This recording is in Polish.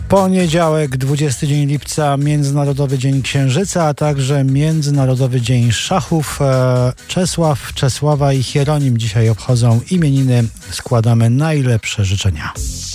Poniedziałek, 20 dzień lipca, Międzynarodowy Dzień Księżyca, a także Międzynarodowy Dzień Szachów. Czesław, Czesława i Hieronim dzisiaj obchodzą imieniny. Składamy najlepsze życzenia.